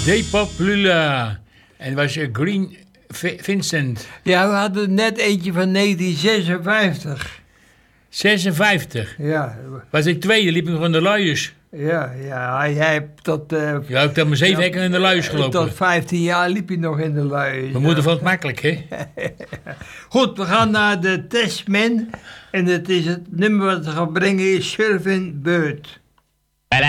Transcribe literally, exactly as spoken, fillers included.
Depop Lula. En was je Green V- Vincent. Ja, we hadden net eentje van negentien zesenvijftig. zesenvijftig. Ja, Was ik tweede, liep ik nog in de luiers. ja, ja. Jij hebt tot... Uh, Ja, ik heb mijn zeven hekken in de luiers gelopen. Tot vijftien jaar liep je nog in de luiers. Mijn moeder vond het makkelijk, hè? Goed, we gaan naar de Testman. En het is het nummer wat we gaan brengen is Surfing Bird.